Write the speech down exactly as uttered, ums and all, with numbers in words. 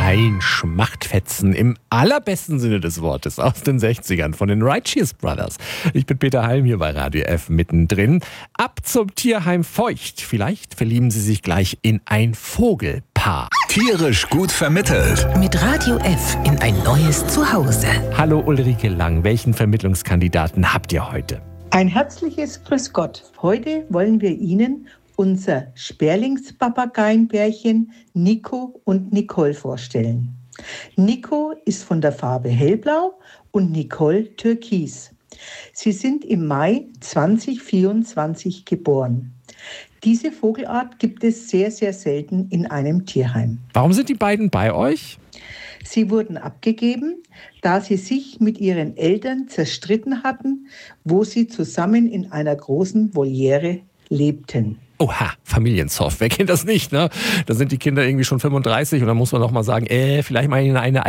Ein Schmachtfetzen im allerbesten Sinne des Wortes aus den sechzigern von den Righteous Brothers. Ich bin Peter Halm hier bei Radio F mittendrin. Ab zum Tierheim Feucht. Vielleicht verlieben Sie sich gleich in ein Vogelpaar. Tierisch gut vermittelt. Mit Radio F in ein neues Zuhause. Hallo Ulrike Lang, welchen Vermittlungskandidaten habt ihr heute? Ein herzliches Grüß Gott. Heute wollen wir Ihnen unser Sperlingspapageienpärchen Nico und Nicole vorstellen. Nico ist von der Farbe hellblau und Nicole türkis. Sie sind im Mai zwanzig vierundzwanzig geboren. Diese Vogelart gibt es sehr, sehr selten in einem Tierheim. Warum sind die beiden bei euch? Sie wurden abgegeben, da sie sich mit ihren Eltern zerstritten hatten, wo sie zusammen in einer großen Voliere lebten. Oha, Familienzoff, wer kennt das nicht, ne? Da sind die Kinder irgendwie schon fünfunddreißig und dann muss man noch mal sagen, äh, vielleicht mal in eine